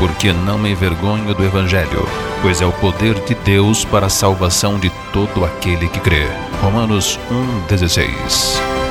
porque não me envergonho do Evangelho, pois é o poder de Deus para a salvação de todo aquele que crê. Romanos 1,16.